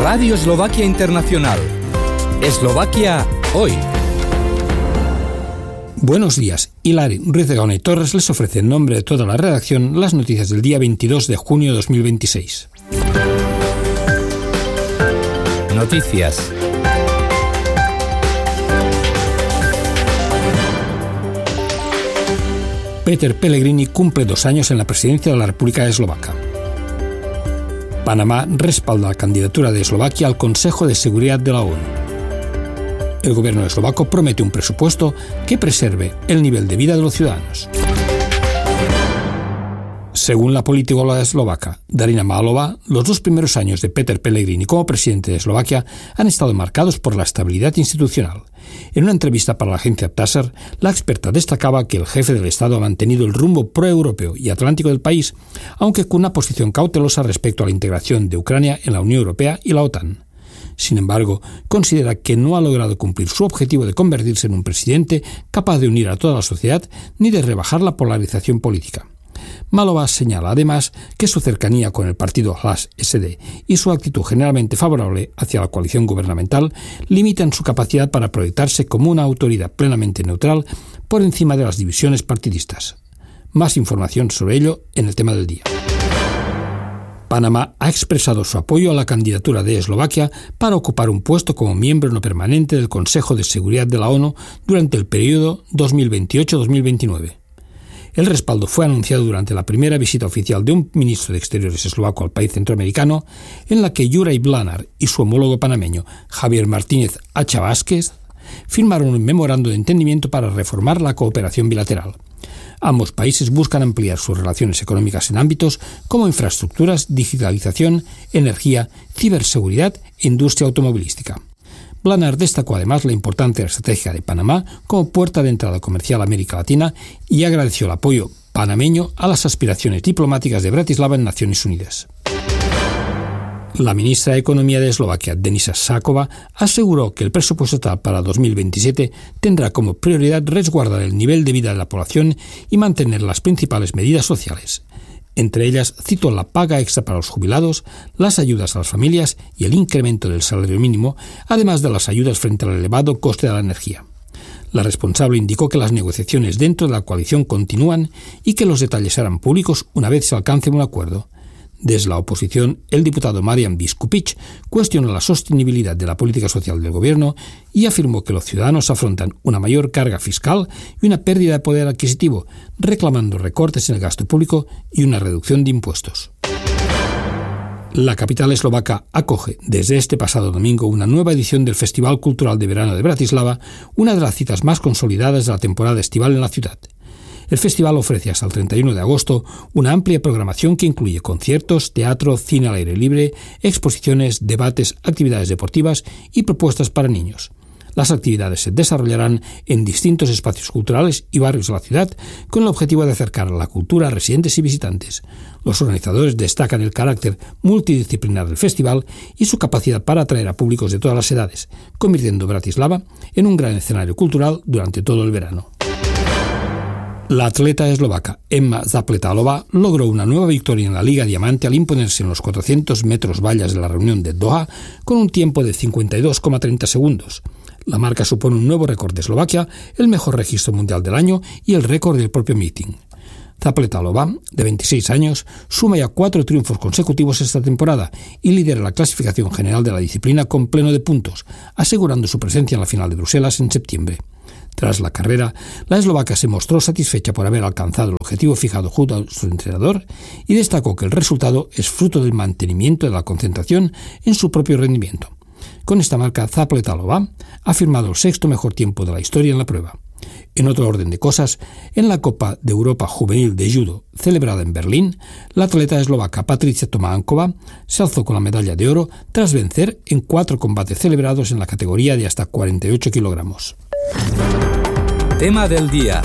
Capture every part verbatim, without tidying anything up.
Radio Eslovaquia Internacional. Eslovaquia hoy. Buenos días. Hilari Ruiz de Gaona y Torres les ofrece en nombre de toda la redacción las noticias del día veintidós de junio de dos mil veintiséis. Noticias. Peter Pellegrini cumple dos años en la presidencia de la República Eslovaca. Panamá respalda la candidatura de Eslovaquia al Consejo de Seguridad de la ONU. El gobierno eslovaco promete un presupuesto que preserve el nivel de vida de los ciudadanos. Según la politóloga eslovaca Darina Málova, los dos primeros años de Peter Pellegrini como presidente de Eslovaquia han estado marcados por la estabilidad institucional. En una entrevista para la agencia Taser, la experta destacaba que el jefe del Estado ha mantenido el rumbo proeuropeo y atlántico del país, aunque con una posición cautelosa respecto a la integración de Ucrania en la Unión Europea y la OTAN. Sin embargo, considera que no ha logrado cumplir su objetivo de convertirse en un presidente capaz de unir a toda la sociedad ni de rebajar la polarización política. Málova señala además que su cercanía con el partido Hlas S D y su actitud generalmente favorable hacia la coalición gubernamental limitan su capacidad para proyectarse como una autoridad plenamente neutral por encima de las divisiones partidistas. Más información sobre ello en el tema del día. Panamá ha expresado su apoyo a la candidatura de Eslovaquia para ocupar un puesto como miembro no permanente del Consejo de Seguridad de la ONU durante el periodo dos mil veintiocho a dos mil veintinueve. El respaldo fue anunciado durante la primera visita oficial de un ministro de Exteriores eslovaco al país centroamericano, en la que Juraj Blanár y su homólogo panameño, Javier Martínez Acha Vázquez, firmaron un memorando de entendimiento para reformar la cooperación bilateral. Ambos países buscan ampliar sus relaciones económicas en ámbitos como infraestructuras, digitalización, energía, ciberseguridad e industria automovilística. Blanár destacó además la importancia estratégica de Panamá como puerta de entrada comercial a América Latina y agradeció el apoyo panameño a las aspiraciones diplomáticas de Bratislava en Naciones Unidas. La ministra de Economía de Eslovaquia, Denisa Sáková, aseguró que el presupuesto estatal para dos mil veintisiete tendrá como prioridad resguardar el nivel de vida de la población y mantener las principales medidas sociales. Entre ellas, citó la paga extra para los jubilados, las ayudas a las familias y el incremento del salario mínimo, además de las ayudas frente al elevado coste de la energía. La responsable indicó que las negociaciones dentro de la coalición continúan y que los detalles serán públicos una vez se alcance un acuerdo. Desde la oposición, el diputado Marian Biskupic cuestionó la sostenibilidad de la política social del gobierno y afirmó que los ciudadanos afrontan una mayor carga fiscal y una pérdida de poder adquisitivo, reclamando recortes en el gasto público y una reducción de impuestos. La capital eslovaca acoge desde este pasado domingo una nueva edición del Festival Cultural de Verano de Bratislava, una de las citas más consolidadas de la temporada estival en la ciudad. El festival ofrece hasta el treinta y uno de agosto una amplia programación que incluye conciertos, teatro, cine al aire libre, exposiciones, debates, actividades deportivas y propuestas para niños. Las actividades se desarrollarán en distintos espacios culturales y barrios de la ciudad con el objetivo de acercar la cultura a residentes y visitantes. Los organizadores destacan el carácter multidisciplinar del festival y su capacidad para atraer a públicos de todas las edades, convirtiendo Bratislava en un gran escenario cultural durante todo el verano. La atleta eslovaca Emma Zapletalova logró una nueva victoria en la Liga Diamante al imponerse en los cuatrocientos metros vallas de la reunión de Doha con un tiempo de cincuenta y dos coma treinta segundos. La marca supone un nuevo récord de Eslovaquia, el mejor registro mundial del año y el récord del propio meeting. Zapletalova, de veintiséis años, suma ya cuatro triunfos consecutivos esta temporada y lidera la clasificación general de la disciplina con pleno de puntos, asegurando su presencia en la final de Bruselas en septiembre. Tras la carrera, la eslovaca se mostró satisfecha por haber alcanzado el objetivo fijado junto a su entrenador y destacó que el resultado es fruto del mantenimiento de la concentración en su propio rendimiento. Con esta marca, Zapletalova ha firmado el sexto mejor tiempo de la historia en la prueba. En otro orden de cosas, en la Copa de Europa Juvenil de Judo, celebrada en Berlín, la atleta eslovaca Patricia Tománkova se alzó con la medalla de oro tras vencer en cuatro combates celebrados en la categoría de hasta cuarenta y ocho kilogramos. Tema del día.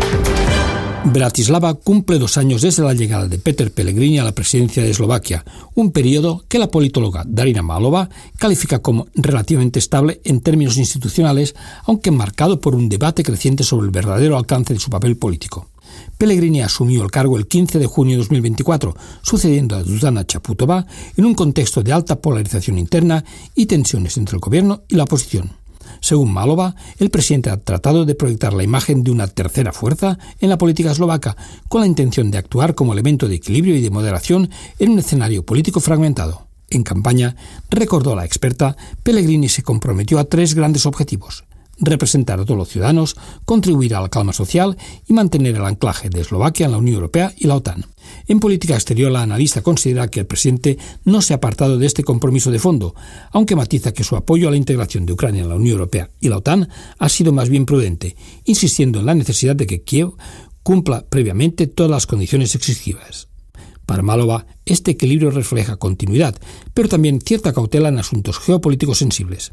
Bratislava cumple dos años desde la llegada de Peter Pellegrini a la presidencia de Eslovaquia, un periodo que la politóloga Darina Málova califica como relativamente estable en términos institucionales, aunque marcado por un debate creciente sobre el verdadero alcance de su papel político. Pellegrini asumió el cargo el quince de junio de dos mil veinticuatro, sucediendo a Zuzana Chaputová en un contexto de alta polarización interna y tensiones entre el gobierno y la oposición. Según Málova, el presidente ha tratado de proyectar la imagen de una tercera fuerza en la política eslovaca, con la intención de actuar como elemento de equilibrio y de moderación en un escenario político fragmentado. En campaña, recordó la experta, Pellegrini se comprometió a tres grandes objetivos: representar a todos los ciudadanos, contribuir a la calma social y mantener el anclaje de Eslovaquia en la Unión Europea y la OTAN. En política exterior, la analista considera que el presidente no se ha apartado de este compromiso de fondo, aunque matiza que su apoyo a la integración de Ucrania en la Unión Europea y la OTAN ha sido más bien prudente, insistiendo en la necesidad de que Kiev cumpla previamente todas las condiciones exigidas. Para Málova, este equilibrio refleja continuidad, pero también cierta cautela en asuntos geopolíticos sensibles.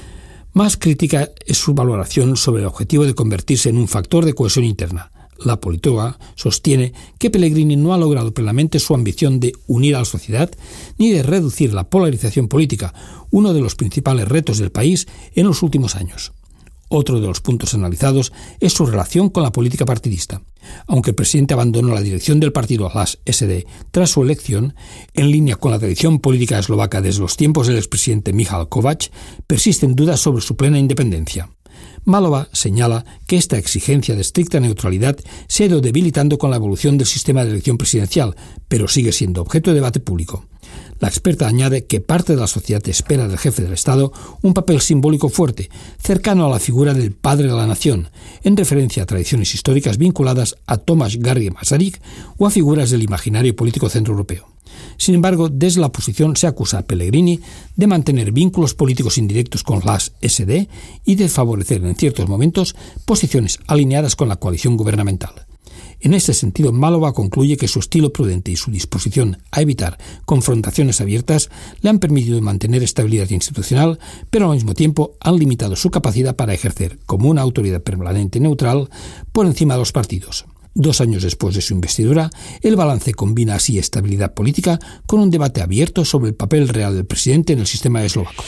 Más crítica es su valoración sobre el objetivo de convertirse en un factor de cohesión interna. La politóloga sostiene que Pellegrini no ha logrado plenamente su ambición de unir a la sociedad ni de reducir la polarización política, uno de los principales retos del país en los últimos años. Otro de los puntos analizados es su relación con la política partidista. Aunque el presidente abandonó la dirección del partido Hlas S D tras su elección, en línea con la tradición política eslovaca desde los tiempos del expresidente Michal Kovács, persisten dudas sobre su plena independencia. Málova señala que esta exigencia de estricta neutralidad se ha ido debilitando con la evolución del sistema de elección presidencial, pero sigue siendo objeto de debate público. La experta añade que parte de la sociedad espera del jefe del Estado un papel simbólico fuerte, cercano a la figura del padre de la nación, en referencia a tradiciones históricas vinculadas a Tomáš Garrigue Masaryk o a figuras del imaginario político centroeuropeo. Sin embargo, desde la oposición se acusa a Pellegrini de mantener vínculos políticos indirectos con Hlas S D y de favorecer en ciertos momentos posiciones alineadas con la coalición gubernamental. En este sentido, Málova concluye que su estilo prudente y su disposición a evitar confrontaciones abiertas le han permitido mantener estabilidad institucional, pero al mismo tiempo han limitado su capacidad para ejercer como una autoridad permanente neutral por encima de los partidos. Dos años después de su investidura, el balance combina así estabilidad política con un debate abierto sobre el papel real del presidente en el sistema eslovaco.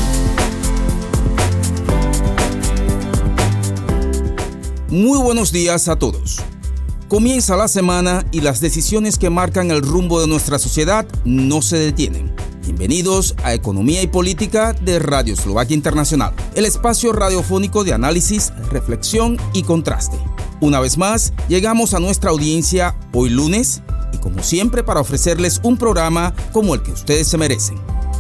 Muy buenos días a todos. Comienza la semana y las decisiones que marcan el rumbo de nuestra sociedad no se detienen. Bienvenidos a Economía y Política de Radio Eslovaquia Internacional, el espacio radiofónico de análisis, reflexión y contraste. Una vez más, llegamos a nuestra audiencia hoy lunes y como siempre para ofrecerles un programa como el que ustedes se merecen.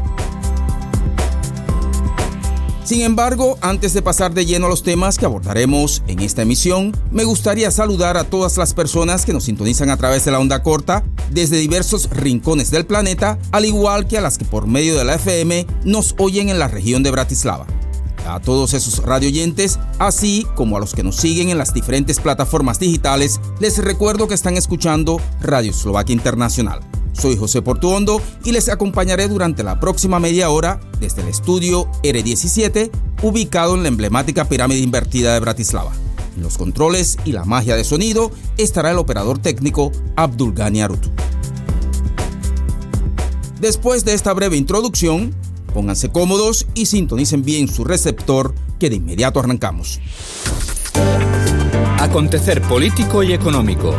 Sin embargo, antes de pasar de lleno a los temas que abordaremos en esta emisión, me gustaría saludar a todas las personas que nos sintonizan a través de la onda corta desde diversos rincones del planeta, al igual que a las que por medio de la F M nos oyen en la región de Bratislava. A todos esos radioyentes, así como a los que nos siguen en las diferentes plataformas digitales, les recuerdo que están escuchando Radio Eslovaquia Internacional. Soy José Portuondo y les acompañaré durante la próxima media hora desde el estudio R diecisiete, ubicado en la emblemática pirámide invertida de Bratislava. En los controles y la magia de sonido estará el operador técnico Abdulgani Arutu. Después de esta breve introducción, pónganse cómodos y sintonicen bien su receptor, que de inmediato arrancamos. Acontecer político y económico.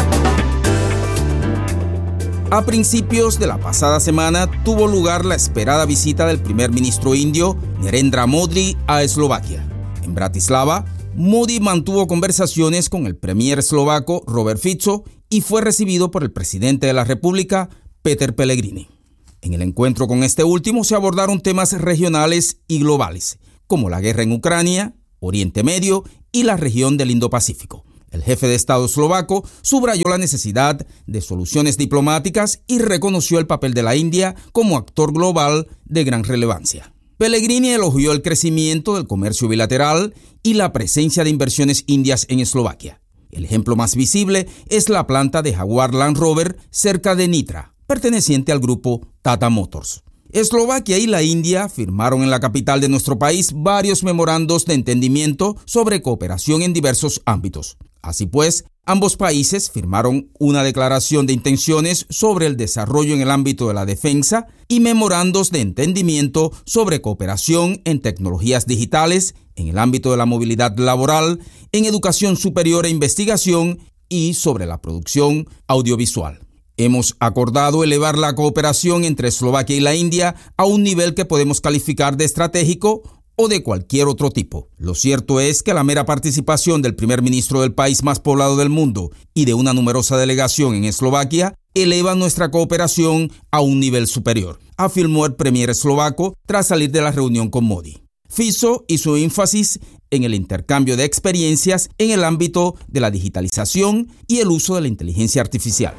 A principios de la pasada semana tuvo lugar la esperada visita del primer ministro indio Narendra Modi a Eslovaquia. En Bratislava, Modi mantuvo conversaciones con el premier eslovaco Robert Fico y fue recibido por el presidente de la República, Peter Pellegrini. En el encuentro con este último se abordaron temas regionales y globales, como la guerra en Ucrania, Oriente Medio y la región del Indo-Pacífico. El jefe de Estado eslovaco subrayó la necesidad de soluciones diplomáticas y reconoció el papel de la India como actor global de gran relevancia. Pellegrini elogió el crecimiento del comercio bilateral y la presencia de inversiones indias en Eslovaquia. El ejemplo más visible es la planta de Jaguar Land Rover cerca de Nitra, perteneciente al grupo Tata Motors. Eslovaquia y la India firmaron en la capital de nuestro país varios memorandos de entendimiento sobre cooperación en diversos ámbitos. Así pues, ambos países firmaron una declaración de intenciones sobre el desarrollo en el ámbito de la defensa y memorandos de entendimiento sobre cooperación en tecnologías digitales, en el ámbito de la movilidad laboral, en educación superior e investigación y sobre la producción audiovisual. Hemos acordado elevar la cooperación entre Eslovaquia y la India a un nivel que podemos calificar de estratégico o de cualquier otro tipo. Lo cierto es que la mera participación del primer ministro del país más poblado del mundo y de una numerosa delegación en Eslovaquia eleva nuestra cooperación a un nivel superior, afirmó el premier eslovaco tras salir de la reunión con Modi. Fico hizo énfasis en el intercambio de experiencias en el ámbito de la digitalización y el uso de la inteligencia artificial.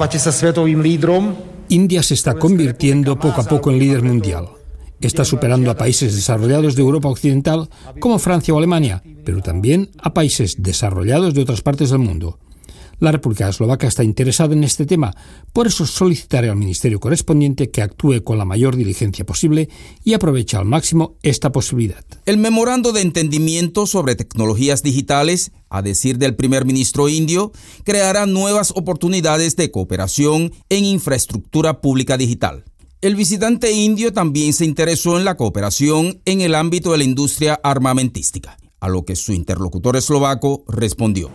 India se está convirtiendo poco a poco en líder mundial. Está superando a países desarrollados de Europa Occidental como Francia o Alemania, pero también a países desarrollados de otras partes del mundo. La República Eslovaca está interesada en este tema, por eso solicitaré al ministerio correspondiente que actúe con la mayor diligencia posible y aproveche al máximo esta posibilidad. El memorando de entendimiento sobre tecnologías digitales, a decir del primer ministro indio, creará nuevas oportunidades de cooperación en infraestructura pública digital. El visitante indio también se interesó en la cooperación en el ámbito de la industria armamentística, a lo que su interlocutor eslovaco respondió.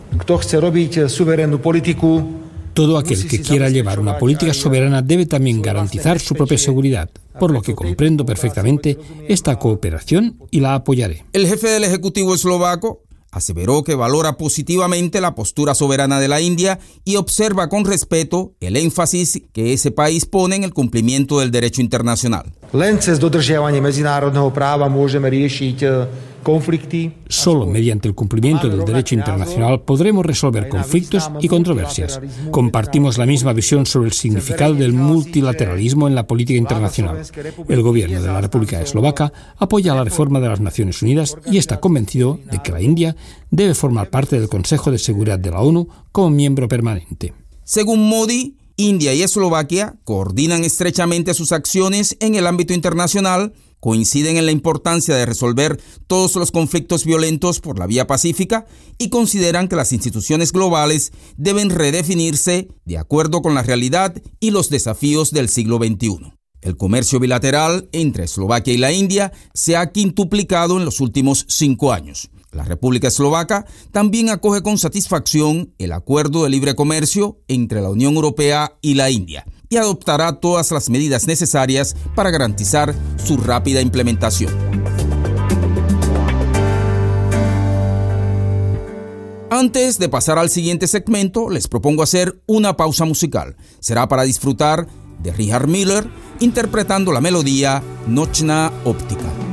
Todo aquel que quiera llevar una política soberana debe también garantizar su propia seguridad, por lo que comprendo perfectamente esta cooperación y la apoyaré. El jefe del Ejecutivo eslovaco aseveró que valora positivamente la postura soberana de la India y observa con respeto el énfasis que ese país pone en el cumplimiento del derecho internacional. Solo mediante el cumplimiento del derecho internacional podremos resolver conflictos y controversias. Compartimos la misma visión sobre el significado del multilateralismo en la política internacional. El gobierno de la República Eslovaca apoya la reforma de las Naciones Unidas y está convencido de que la India debe formar parte del Consejo de Seguridad de la ONU como miembro permanente. Según Modi, India y Eslovaquia coordinan estrechamente sus acciones en el ámbito internacional, coinciden en la importancia de resolver todos los conflictos violentos por la vía pacífica y consideran que las instituciones globales deben redefinirse de acuerdo con la realidad y los desafíos del siglo veintiuno. El comercio bilateral entre Eslovaquia y la India se ha quintuplicado en los últimos cinco años. La República Eslovaca también acoge con satisfacción el acuerdo de libre comercio entre la Unión Europea y la India y adoptará todas las medidas necesarias para garantizar su rápida implementación. Antes de pasar al siguiente segmento, les propongo hacer una pausa musical. Será para disfrutar de Richard Miller interpretando la melodía Nochna Optica.